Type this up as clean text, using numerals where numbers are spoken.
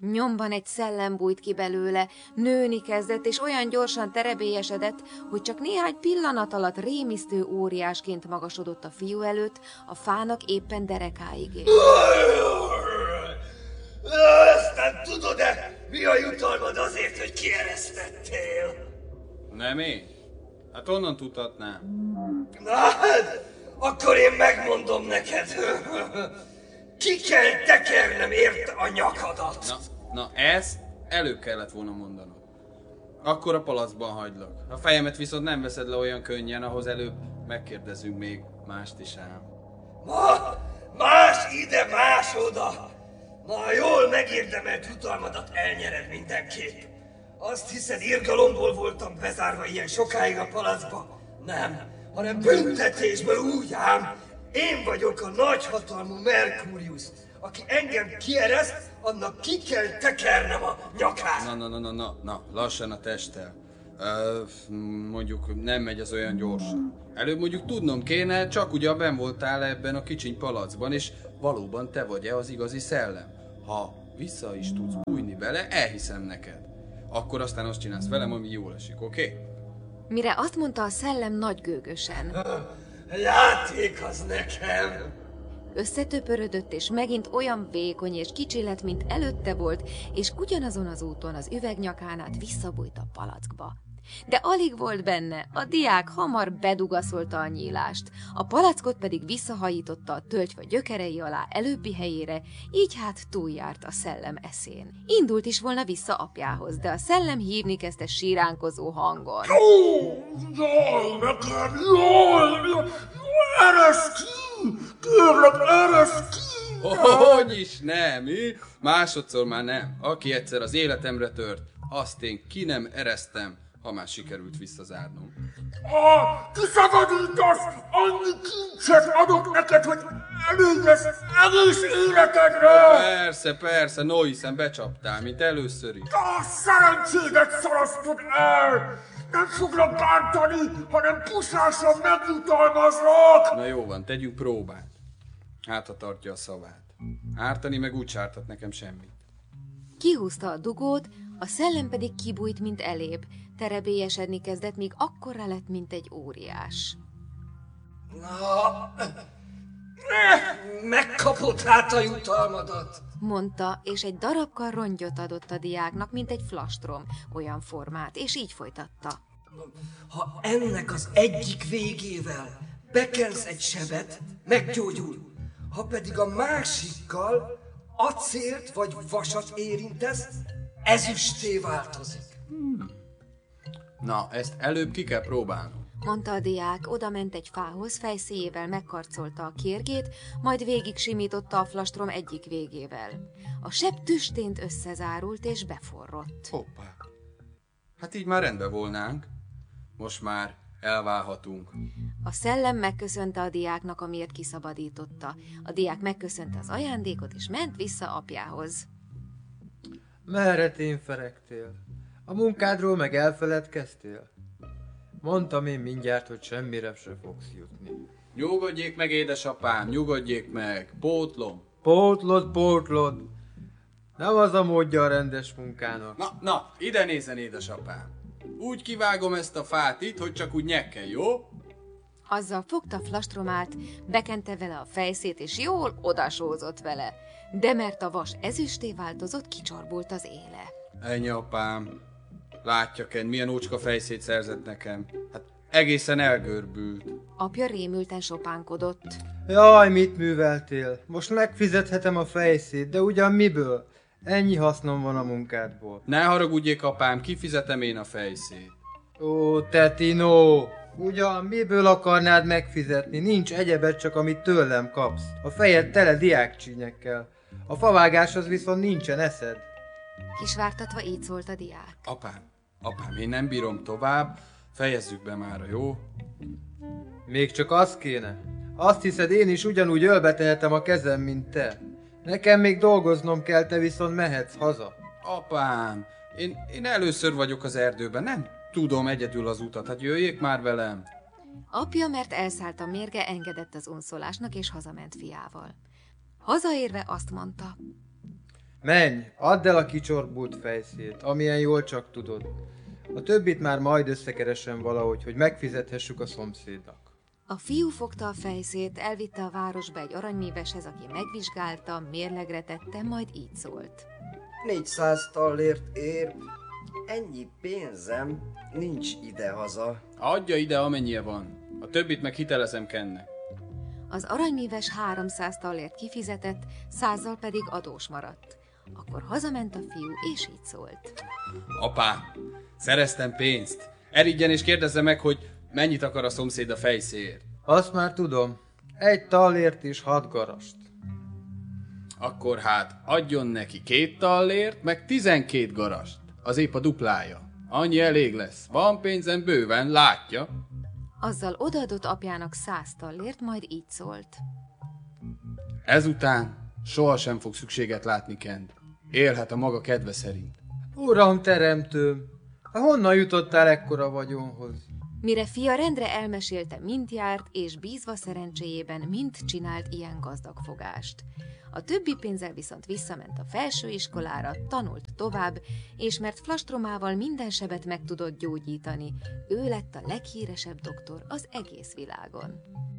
Nyomban egy szellem bújt ki belőle, nőni kezdett, és olyan gyorsan terebélyesedett, hogy csak néhány pillanat alatt rémisztő óriásként magasodott a fiú előtt, a fának éppen derekáig ért. Aztán tudod-e, mi a jutalmad azért, hogy kieresztettél? Nem én? Hát onnan tudhatnám. Na hát, akkor én megmondom neked. Ki kell tekernem érte a nyakadat. Na ezt előbb kellett volna mondanod. Akkor a palackban hagylak. A fejemet viszont nem veszed le olyan könnyen, ahhoz előbb megkérdezünk még mást is ám. Más ide, más oda. Na, jól megérdemelt jutalmadat elnyered mindenképp. Azt hiszed, irgalomból voltam bezárva ilyen sokáig a palackba? Nem, hanem büntetésből úgy ám. Én vagyok a nagyhatalmú Merkurius, aki engem kiereszt, annak ki kell tekernem a nyakát. Na, lassan a testtel. Mondjuk nem megy az olyan gyorsan. Előbb mondjuk tudnom kéne, csak ugyan benn voltál ebben a kicsiny palackban, és valóban te vagy-e az igazi szellem. Ha vissza is tudsz bújni bele, elhiszem neked. Akkor aztán azt csinálsz velem, ami jól esik, oké? Mire azt mondta a szellem nagygőgösen. Játék az nekem. Összetöpörödött, és megint olyan vékony és kicsi lett, mint előtte volt, és ugyanazon az úton az üvegnyakán át visszabújt a palackba. De alig volt benne, a diák hamar bedugaszolta a nyílást, a palackot pedig visszahajította a tölgyfa gyökerei alá előbbi helyére, így hát túljárt a szellem eszén. Indult is volna vissza apjához, de a szellem hívni kezdte síránkozó hangon. Jaj, nekem, jaj, eresz ki! Kérlek, eresz ki! Hogy is nem, mi? Másodszor már nem. Aki egyszer az életemre tört, azt én ki nem eresztem, ha már sikerült visszazárnom. Kiszabadítasz! Annyi kincset adok neked, hogy elég lesz egész életedre! Persze, no hiszen becsaptál, mint először is. A szerencsédet szalasztod el! Nem foglak bántani, hanem puszásan megjutalmazlak! Na jó van, tegyünk próbát. Hát, ha tartja a szavát. Ártani meg úgy sártat nekem semmit. Kihúzta a dugót, a szellem pedig kibújt, mint elébb. Terebélyesedni kezdett, míg akkorra lett, mint egy óriás. Na, megkapod hát a jutalmadat! Mondta, és egy darabkal rongyot adott a diáknak, mint egy flastrom, olyan formát, és így folytatta. Ha ennek az egyik végével bekensz egy sebet, meggyógyul. Ha pedig a másikkal acélt vagy vasat érintesz, ezüstté változik. Na, ezt előbb ki kell próbálnom. Mondta a diák, odament egy fához, fejszéjével megkarcolta a kérgét, majd végig simította a flastrom egyik végével. A seb tüstént összezárult és beforrott. Hoppá. Hát így már rendben volnánk. Most már elválhatunk. A szellem megköszönte a diáknak, amiért kiszabadította. A diák megköszönte az ajándékot, és ment vissza apjához. Merre témferegtél? A munkádról meg elfeledkeztél? Mondtam én mindjárt, hogy semmire se fogsz jutni. Nyugodjék meg, édesapám, nyugodjék meg. Pótlom. Pótlod. Nem az a módja a rendes munkának. Na, ide nézzen, édesapám. Úgy kivágom ezt a fát itt, hogy csak úgy nyekkel, jó? Azzal fogta flastromát, bekente vele a fejszét, és jól odasózott vele. De mert a vas ezüsté változott, kicsorbult az éle. Ennyi, apám. Látja, Ken, milyen ócska fejszét szerzett nekem. Hát egészen elgörbült. Apja rémülten sopánkodott. Jaj, mit műveltél? Most megfizethetem a fejszét, de ugyan miből? Ennyi hasznom van a munkádból. Ne haragudjék, apám, kifizetem én a fejszét. Ó, Tetino! Ugyan miből akarnád megfizetni? Nincs egyebet, csak amit tőlem kapsz. A fejed tele diákcsínyekkel. A favágáshoz viszont nincsen eszed. Kisvártatva így szólt a diák. Apám, én nem bírom tovább. Fejezzük be mára, jó? Még csak az kéne. Azt hiszed, én is ugyanúgy ölbe tehetem a kezem, mint te. Nekem még dolgoznom kell, te viszont mehetsz haza. Apám, én először vagyok az erdőben, nem tudom egyedül az utat, hát jöjjék már velem. Apja, mert elszállt a mérge, engedett az unszolásnak, és hazament fiával. Hazaérve azt mondta. Menj, add el a kicsorbult fejszét, amilyen jól csak tudod. A többit már majd összekeresem valahogy, hogy megfizethessük a szomszédnak. A fiú fogta a fejszét, elvitte a városba egy aranyméveshez, aki megvizsgálta, mérlegre tette, majd így szólt. 400 tallért ér. Ennyi pénzem nincs idehaza. Adja ide, amennyie van. A többit meg hitelezem Kennek. Az aranyméves 300 tallért kifizetett, 100-zal pedig adós maradt. Akkor hazament a fiú, és így szólt. Apám, szereztem pénzt. Erigyen és kérdezze meg, hogy mennyit akar a szomszéd a fejszéért. Azt már tudom. 1 tallért és 6 garast. Akkor hát adjon neki 2 tallért, meg 12 garast. Az épp a duplája. Annyi elég lesz. Van pénzem bőven, látja. Azzal odaadott apjának 100 tallért, majd így szólt. Ezután sohasem fog szükséget látni Kent. Élhet a maga kedve szerint. Uram teremtőm, honnan jutottál ekkora vagyonhoz? Mire fia rendre elmesélte, mint járt, és bízva szerencséjében mind csinált ilyen gazdag fogást. A többi pénzzel viszont visszament a felsőiskolára, tanult tovább, és mert flastromával minden sebet meg tudott gyógyítani, ő lett a leghíresebb doktor az egész világon.